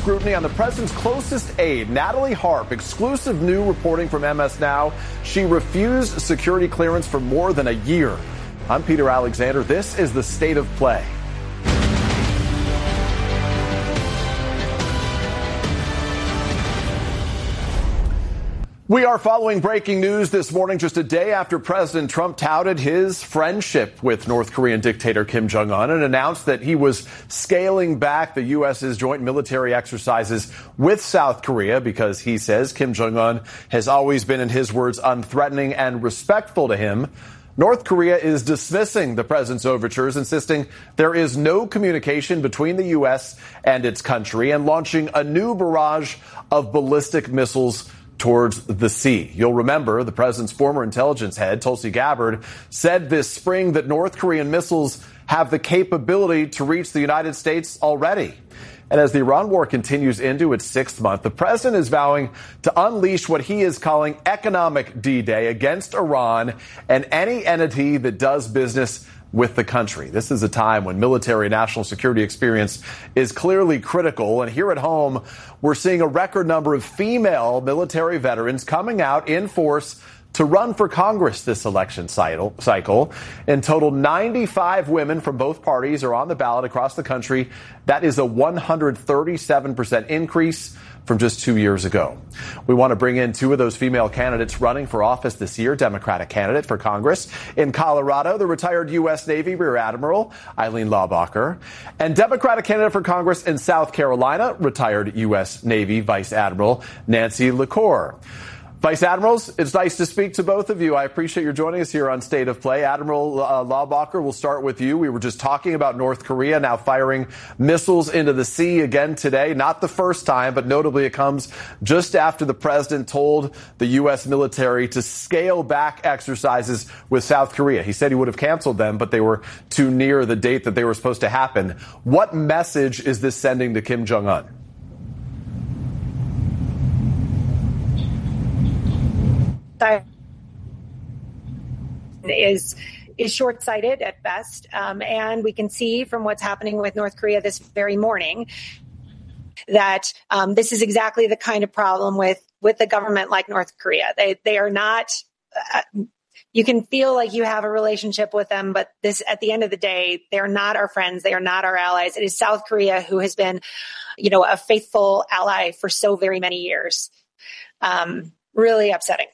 scrutiny on the president's closest aide, Natalie Harp. Exclusive new reporting from MS Now. She refused security clearance for more than a year. I'm Peter Alexander. This is the State of Play. We are following breaking news this morning, just a day after President Trump touted his friendship with North Korean dictator Kim Jong-un and announced that he was scaling back the U.S.'s joint military exercises with South Korea because he says Kim Jong-un has always been, in his words, unthreatening and respectful to him. North Korea is dismissing the president's overtures, insisting there is no communication between the U.S. and its country, and launching a new barrage of ballistic missiles towards the sea. You'll remember the president's former intelligence head, Tulsi Gabbard, said this spring that North Korean missiles have the capability to reach the United States already. And as the Iran war continues into its sixth month, the president is vowing to unleash what he is calling economic D-Day against Iran and any entity that does business with the country. This is a time when military national security experience is clearly critical. And here at home, we're seeing a record number of female military veterans coming out in force to run for Congress this election cycle. In total, 95 women from both parties are on the ballot across the country. That is a 137% increase from just 2 years ago. We want to bring in two of those female candidates running for office this year. Democratic candidate for Congress in Colorado, the retired U.S. Navy Rear Admiral Eileen Laubacher, and Democratic candidate for Congress in South Carolina, retired U.S. Navy Vice Admiral Nancy LaCour. Vice Admirals, it's nice to speak to both of you. I appreciate your joining us here on State of Play. Admiral Laubacher, we'll start with you. We were just talking about North Korea now firing missiles into the sea again today. Not the first time, but notably it comes just after the president told the U.S. military to scale back exercises with South Korea. He said he would have canceled them, but they were too near the date that they were supposed to happen. What message is this sending to Kim Jong-un? Is short-sighted at best, and we can see from what's happening with North Korea this very morning that this is exactly the kind of problem with a government like North Korea. They are not. You can feel like you have a relationship with them, but this, at the end of the day, they are not our friends. They are not our allies. It is South Korea who has been, a faithful ally for so very many years. Really upsetting.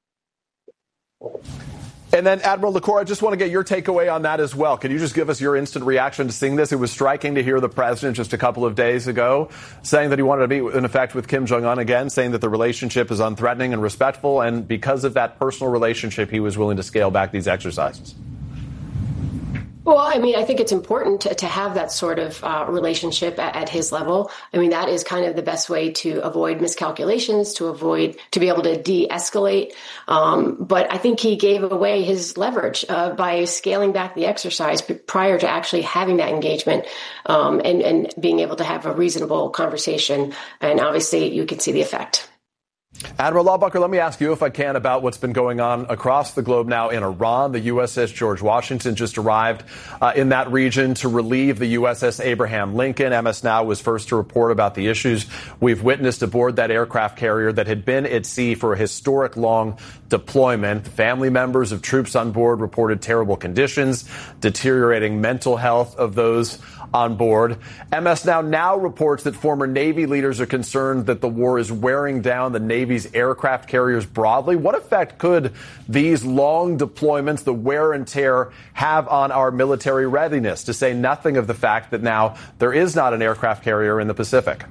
And then, Admiral LaCour, I just want to get your takeaway on that as well. Can you just give us your instant reaction to seeing this? It was striking to hear the president just a couple of days ago saying that he wanted to be, in effect, with Kim Jong-un again, saying that the relationship is unthreatening and respectful, and because of that personal relationship, he was willing to scale back these exercises. Well, I think it's important to have that sort of relationship at his level. That is kind of the best way to avoid miscalculations, to be able to de-escalate. But I think he gave away his leverage by scaling back the exercise prior to actually having that engagement and being able to have a reasonable conversation. And obviously, you can see the effect. Admiral Laubacher, let me ask you, if I can, about what's been going on across the globe now in Iran. The USS George Washington just arrived in that region to relieve the USS Abraham Lincoln. MS Now was first to report about the issues we've witnessed aboard that aircraft carrier that had been at sea for a historic long deployment. Family members of troops on board reported terrible conditions, deteriorating mental health of those on board. MS Now reports that former Navy leaders are concerned that the war is wearing down the Navy's aircraft carriers broadly. What effect could these long deployments, the wear and tear, have on our military readiness, to say nothing of the fact that now there is not an aircraft carrier in the Pacific?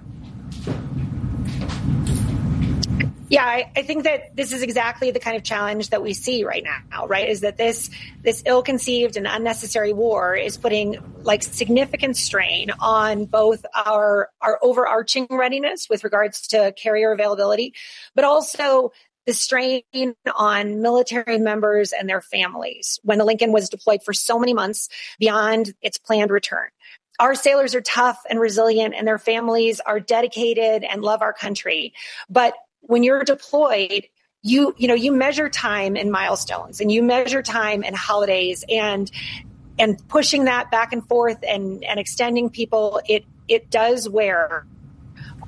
Yeah, I think that this is exactly the kind of challenge that we see right now, right? Is that this ill-conceived and unnecessary war is putting significant strain on both our overarching readiness with regards to carrier availability, but also the strain on military members and their families when the Lincoln was deployed for so many months beyond its planned return. Our sailors are tough and resilient, and their families are dedicated and love our country. But when you're deployed, you measure time in milestones, and you measure time in holidays, and pushing that back and forth and extending people, it does wear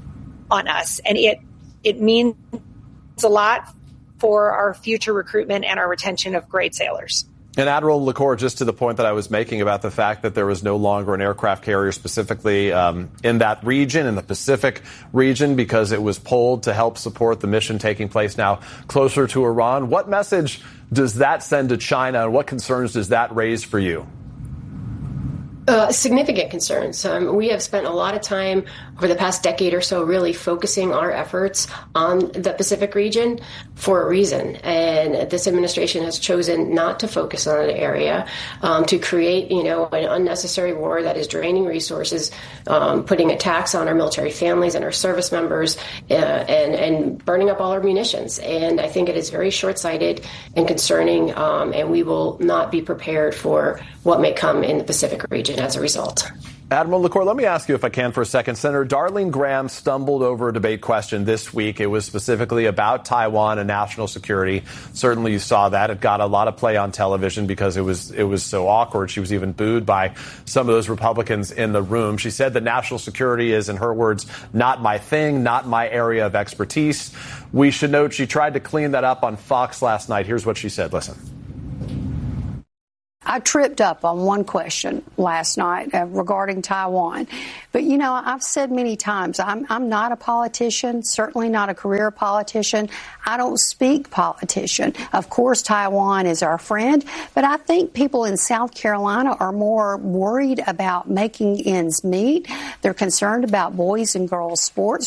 on us. And it means a lot for our future recruitment and our retention of great sailors. And Admiral LaCour, just to the point that I was making about the fact that there was no longer an aircraft carrier specifically in that region, in the Pacific region, because it was pulled to help support the mission taking place now closer to Iran. What message does that send to China, and what concerns does that raise for you? Significant concerns. We have spent a lot of time over the past decade or so really focusing our efforts on the Pacific region for a reason. And this administration has chosen not to focus on an area, to create, an unnecessary war that is draining resources, putting a tax on our military families and our service members, and burning up all our munitions. And I think it is very short-sighted and concerning, and we will not be prepared for what may come in the Pacific region as a result. Admiral LaCour, let me ask you, if I can, for a second. Senator Darlene Graham stumbled over a debate question this week. It was specifically about Taiwan and national security. Certainly you saw that. It got a lot of play on television because it was so awkward. She was even booed by some of those Republicans in the room. She said that national security is, in her words, not my thing, not my area of expertise. We should note she tried to clean that up on Fox last night. Here's what she said. Listen. I tripped up on one question last night regarding Taiwan. But, I've said many times, I'm not a politician, certainly not a career politician. I don't speak politician. Of course, Taiwan is our friend, but I think people in South Carolina are more worried about making ends meet. They're concerned about boys and girls sports.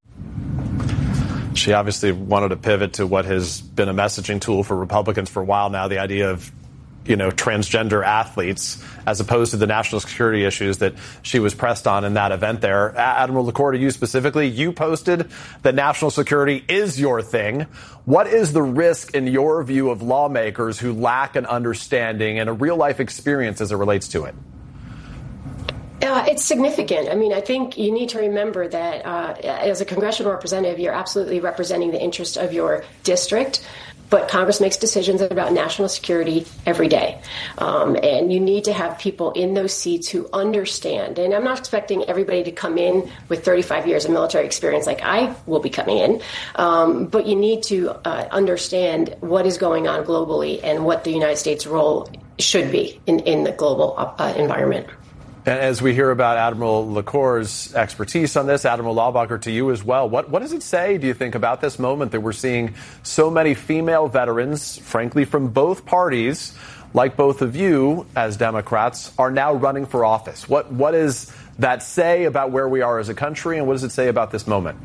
She obviously wanted to pivot to what has been a messaging tool for Republicans for a while now, the idea of transgender athletes, as opposed to the national security issues that she was pressed on in that event there. Admiral LaCour, to you specifically, you posted that national security is your thing. What is the risk, in your view, of lawmakers who lack an understanding and a real-life experience as it relates to it? It's significant. I think you need to remember that as a congressional representative, you're absolutely representing the interest of your district. But Congress makes decisions about national security every day. And you need to have people in those seats who understand. And I'm not expecting everybody to come in with 35 years of military experience like I will be coming in. But you need to understand what is going on globally and what the United States' role should be in the global environment. And as we hear about Admiral LaCour's expertise on this, Admiral Laubacher, to you as well, what does it say, do you think, about this moment that we're seeing so many female veterans, frankly, from both parties, like both of you as Democrats, are now running for office? What does that say about where we are as a country, and what does it say about this moment?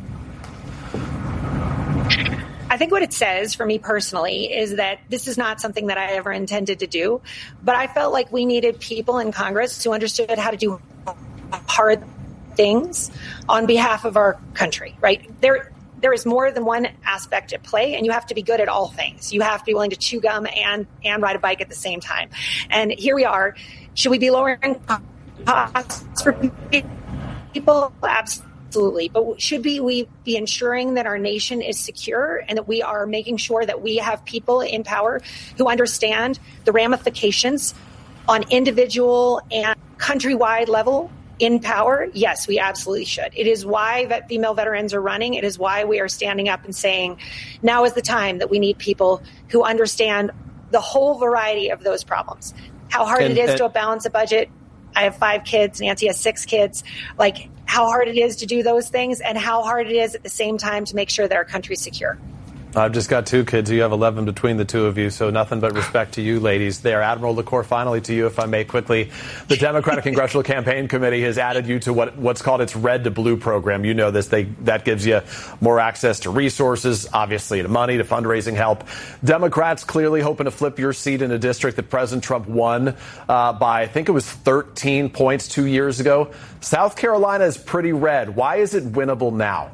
I think what it says for me personally is that this is not something that I ever intended to do, but I felt like we needed people in Congress who understood how to do hard things on behalf of our country, right? There is more than one aspect at play, and you have to be good at all things. You have to be willing to chew gum and ride a bike at the same time. And here we are. Should we be lowering costs for people? Absolutely. But should we be ensuring that our nation is secure and that we are making sure that we have people in power who understand the ramifications on individual and countrywide level in power? Yes, we absolutely should. It is why female veterans are running. It is why we are standing up and saying now is the time that we need people who understand the whole variety of those problems. How hard it is to balance a budget. I have 5 kids. Nancy has 6 kids. Like, how hard it is to do those things and how hard it is at the same time to make sure that our country's secure. I've just got 2 kids. You have 11 between the 2 of you, so nothing but respect to you ladies there. Admiral LaCour, finally to you, if I may quickly. The Democratic Congressional Campaign Committee has added you to what's called its Red to Blue program. You know this. That gives you more access to resources, obviously to money, to fundraising help. Democrats clearly hoping to flip your seat in a district that President Trump won by, I think it was 13 points 2 years ago. South Carolina is pretty red. Why is it winnable now?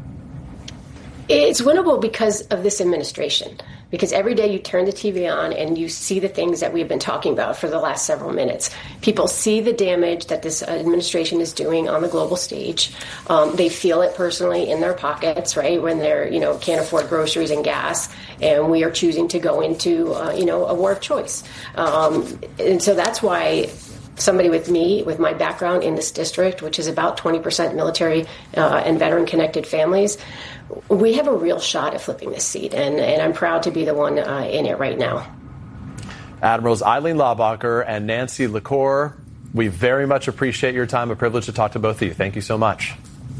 It's winnable because of this administration, because every day you turn the TV on and you see the things that we've been talking about for the last several minutes. People see the damage that this administration is doing on the global stage. They feel it personally in their pockets, right, when they're, can't afford groceries and gas, and we are choosing to go into, a war of choice. And so that's why somebody with my background in this district, which is about 20% military and veteran-connected families, we have a real shot at flipping this seat, and I'm proud to be the one in it right now. Admirals Eileen Laubacher and Nancy LaCour, we very much appreciate your time. A privilege to talk to both of you. Thank you so much.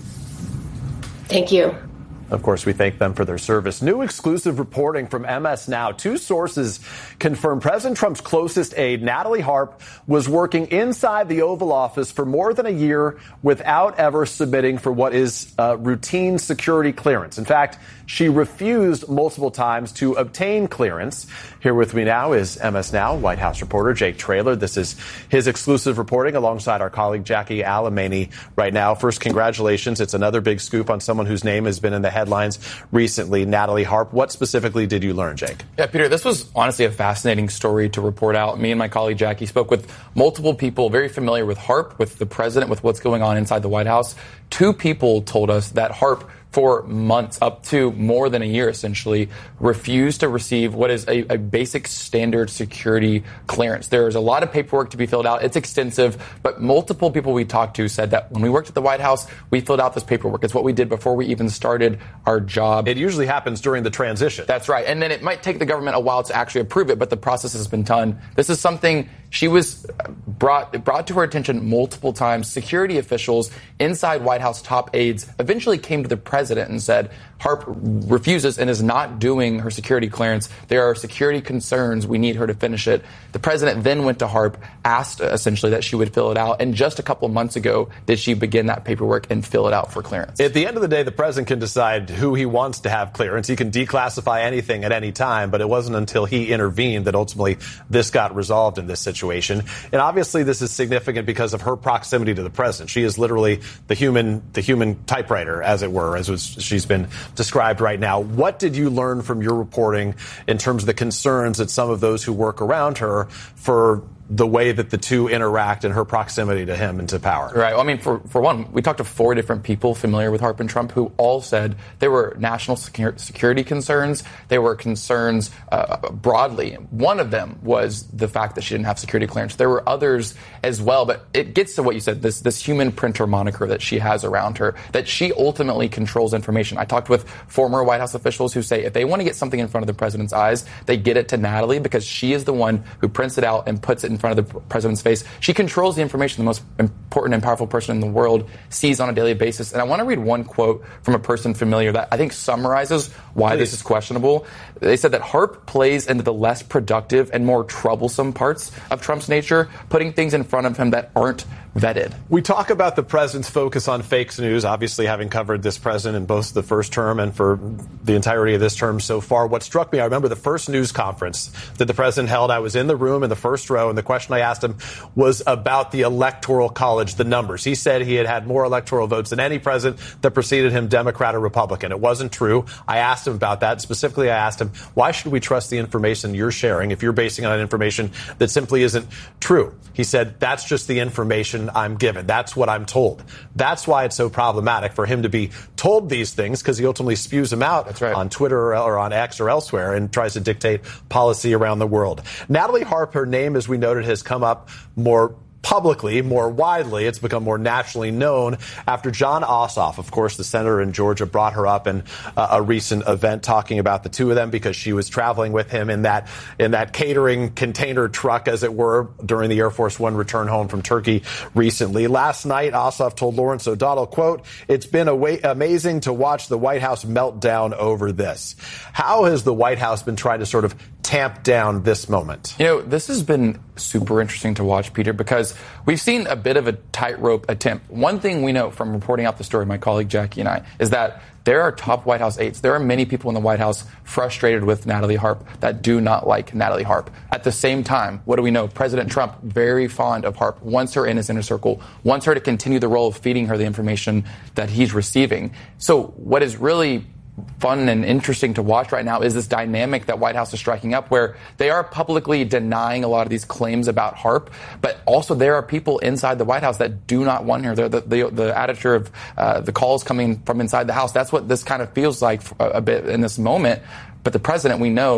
Thank you. Of course, we thank them for their service. New exclusive reporting from MS Now. Two sources confirm President Trump's closest aide, Natalie Harp, was working inside the Oval Office for more than a year without ever submitting for what is routine security clearance. In fact, she refused multiple times to obtain clearance. Here with me now is MS Now White House reporter Jake Traylor. This is his exclusive reporting alongside our colleague Jackie Alamany right now. First, congratulations. It's another big scoop on someone whose name has been in the headlines recently, Natalie Harp. What specifically did you learn, Jake? Yeah, Peter, this was honestly a fascinating story to report out. Me and my colleague Jackie spoke with multiple people very familiar with Harp, with the president, with what's going on inside the White House. Two people told us that Harp, for months, up to more than a year essentially, refused to receive what is a basic standard security clearance. There's a lot of paperwork to be filled out. It's extensive, but multiple people we talked to said that when we worked at the White House, we filled out this paperwork. It's what we did before we even started our job. It usually happens during the transition. That's right. And then it might take the government a while to actually approve it, but the process has been done. This is something she was brought to her attention multiple times. Security officials inside White House top aides eventually came to the president and said, Harp refuses and is not doing her security clearance. There are security concerns. We need her to finish it. The president then went to Harp, asked essentially that she would fill it out. And just a couple of months ago, did she begin that paperwork and fill it out for clearance. At the end of the day, the president can decide who he wants to have clearance. He can declassify anything at any time, but it wasn't until he intervened that ultimately this got resolved in this situation. And obviously this is significant because of her proximity to the president. She is literally the human typewriter, as it were, she's been described right now. What did you learn from your reporting in terms of the concerns that some of those who work around her for the way that the two interact and her proximity to him and to power? Right. Well, I mean, for one, we talked to 4 different people familiar with Harp and Trump who all said there were national security concerns. There were concerns broadly. One of them was the fact that she didn't have security clearance. There were others as well, but it gets to what you said, this human printer moniker that she has around her, that she ultimately controls information. I talked with former White House officials who say if they want to get something in front of the president's eyes, they get it to Natalie because she is the one who prints it out and puts it in front of the president's face. She controls the information the most important and powerful person in the world sees on a daily basis. And I want to read one quote from a person familiar that I think summarizes why this is questionable. They said that Harp plays into the less productive and more troublesome parts of Trump's nature, putting things in front of him that aren't vetted. We talk about the president's focus on fake news, obviously having covered this president in both the first term and for the entirety of this term so far. What struck me, I remember the first news conference that the president held. I was in the room in the first row, and the question I asked him was about the Electoral College, the numbers. He said he had had more electoral votes than any president that preceded him, Democrat or Republican. It wasn't true. I asked him about that. Specifically, I asked him, why should we trust the information you're sharing if you're basing it on information that simply isn't true? He said, that's just the information I'm given. That's what I'm told. That's why it's so problematic for him to be told these things, because he ultimately spews them out on Twitter or on X or elsewhere and tries to dictate policy around the world. Natalie Harp, her name, as we noted, has come up more publicly, more widely. It's become more nationally known after Jon Ossoff, of course, the senator in Georgia, brought her up in a recent event talking about the two of them because she was traveling with him in that catering container truck, as it were, during the Air Force One return home from Turkey recently. Last night, Ossoff told Lawrence O'Donnell, quote, "It's been amazing to watch the White House melt down over this." How has the White House been trying to sort of tamp down this moment? You know, this has been super interesting to watch, Peter, because we've seen a bit of a tightrope attempt. One thing we know from reporting out the story, my colleague Jackie and I, is that there are top White House aides. There are many people in the White House frustrated with Natalie Harp that do not like Natalie Harp. At the same time, what do we know? President Trump, very fond of Harp, wants her in his inner circle, wants her to continue the role of feeding her the information that he's receiving. So what is really fun and interesting to watch right now is this dynamic that White House is striking up, where they are publicly denying a lot of these claims about Harp, but also there are people inside the White House that do not want her. The editor of the calls coming from inside the House, that's what this kind of feels like a bit in this moment. But the president, we know,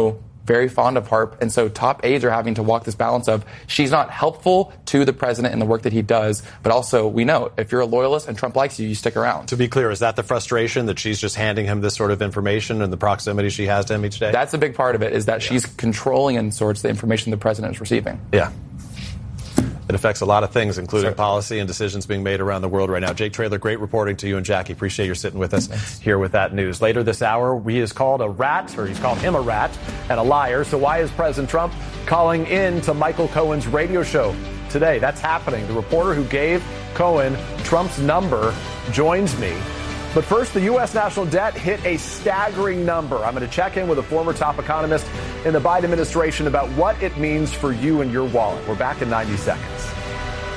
very fond of Harp. And so top aides are having to walk this balance of she's not helpful to the president in the work that he does, but also we know if you're a loyalist and Trump likes you, you stick around. To be clear, is that the frustration that she's just handing him this sort of information and the proximity she has to him each day? That's a big part of it, is that she's controlling in sorts the information the president is receiving. Yeah. It affects a lot of things, including policy and decisions being made around the world right now. Jake Traylor, great reporting to you and Jackie. Appreciate your sitting with us here with that news. Later this hour, he is called a rat, or he's called him a rat and a liar. So why is President Trump calling in to Michael Cohen's radio show today? That's happening. The reporter who gave Cohen Trump's number joins me. But first, the U.S. national debt hit a staggering number. I'm going to check in with a former top economist in the Biden administration about what it means for you and your wallet. We're back in 90 seconds.